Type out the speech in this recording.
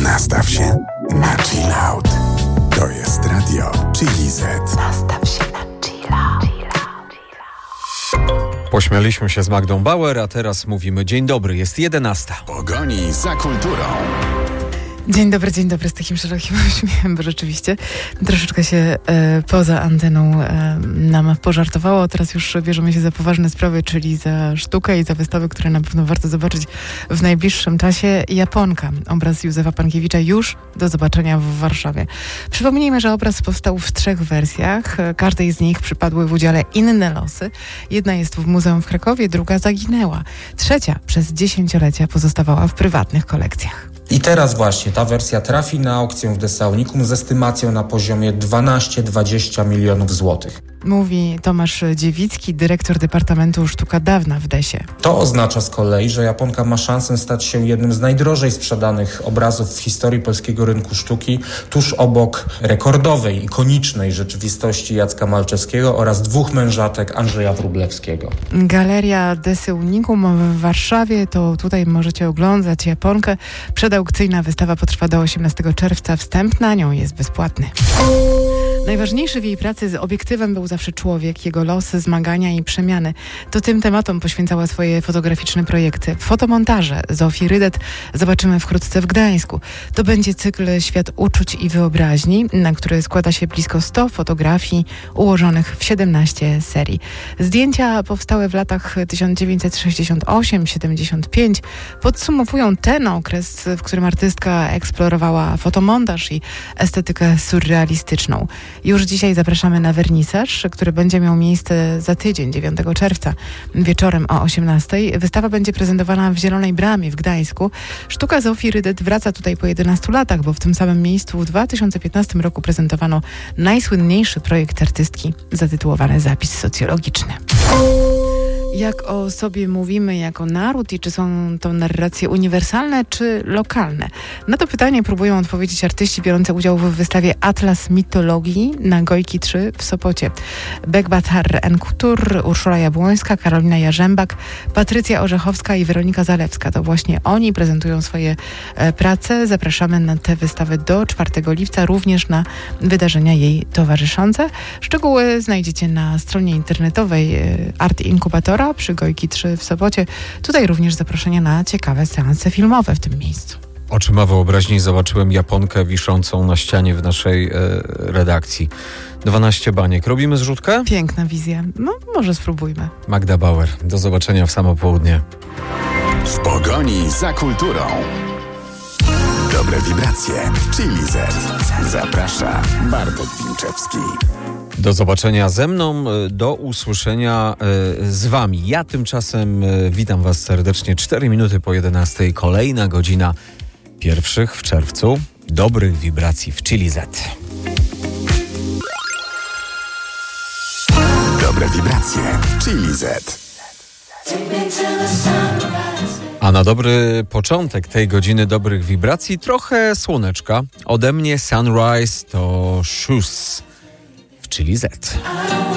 Nastaw się na chill out. To jest radio Chili Z. Nastaw się na chill out. Pośmialiśmy się z Magdą Bauer, a teraz mówimy dzień dobry, jest 11. Pogoni za kulturą. Dzień dobry, z takim szerokim uśmiechem, bo rzeczywiście troszeczkę się poza anteną nam pożartowało. Teraz już bierzemy się za poważne sprawy, czyli za sztukę i za wystawę, które na pewno warto zobaczyć w najbliższym czasie. Japonka, obraz Józefa Pankiewicza, już do zobaczenia w Warszawie. Przypomnijmy, że obraz powstał w 3 wersjach. Każdej z nich przypadły w udziale inne losy. Jedna jest w muzeum w Krakowie, druga zaginęła. Trzecia przez dziesięciolecia pozostawała w prywatnych kolekcjach. I teraz właśnie ta wersja trafi na aukcję w Dessaunikum z estymacją na poziomie 12-20 milionów złotych. Mówi Tomasz Dziewicki, dyrektor Departamentu Sztuka Dawna w Desie. To oznacza z kolei, że Japonka ma szansę stać się jednym z najdrożej sprzedanych obrazów w historii polskiego rynku sztuki, tuż obok rekordowej, ikonicznej rzeczywistości Jacka Malczewskiego oraz 2 mężatek Andrzeja Wróblewskiego. Galeria Dessaunikum w Warszawie, to tutaj możecie oglądać Japonkę. Przedaukcyjna wystawa potrwa do 18 czerwca. Wstęp na nią jest bezpłatny. Najważniejszy w jej pracy z obiektywem był zawsze człowiek, jego losy, zmagania i przemiany. To tym tematom poświęcała swoje fotograficzne projekty. Fotomontaże Zofii Rydet zobaczymy wkrótce w Gdańsku. To będzie cykl Świat uczuć i wyobraźni, na który składa się blisko 100 fotografii ułożonych w 17 serii. Zdjęcia powstałe w latach 1968-75 podsumowują ten okres, w którym artystka eksplorowała fotomontaż i estetykę surrealistyczną. Już dzisiaj zapraszamy na wernisaż, który będzie miał miejsce za tydzień, 9 czerwca, wieczorem o 18:00. Wystawa będzie prezentowana w Zielonej Bramie w Gdańsku. Sztuka Zofii Rydet wraca tutaj po 11 latach, bo w tym samym miejscu w 2015 roku prezentowano najsłynniejszy projekt artystki zatytułowany Zapis socjologiczny. Jak o sobie mówimy jako naród i czy są to narracje uniwersalne czy lokalne? Na to pytanie próbują odpowiedzieć artyści biorący udział w wystawie Atlas Mitologii na Gojki 3 w Sopocie. Bekbatar Enkutur, Urszula Jabłońska, Karolina Jarzębak, Patrycja Orzechowska i Weronika Zalewska. To właśnie oni prezentują swoje prace. Zapraszamy na tę wystawę do 4 lipca, również na wydarzenia jej towarzyszące. Szczegóły znajdziecie na stronie internetowej Art Inkubatora przy Gojki 3 w Sopocie. Tutaj również zaproszenia na ciekawe seanse filmowe w tym miejscu. Oczyma wyobraźni zobaczyłem Japonkę wiszącą na ścianie w naszej redakcji. 12 baniek. Robimy zrzutkę? Piękna wizja. No, może spróbujmy. Magda Bauer. Do zobaczenia w samo południe. W pogoni za kulturą. Dobre wibracje w Chili Z. Zaprasza Bartek Wilczewski. Do zobaczenia ze mną, do usłyszenia z wami. Ja tymczasem witam was serdecznie. 4 minuty po 11:00. Kolejna godzina pierwszych w czerwcu. Dobrych wibracji w Chili Z. Dobre wibracje w Chili Z. A na dobry początek tej godziny dobrych wibracji trochę słoneczka. Ode mnie Sunrise to Shoes w Chili Z.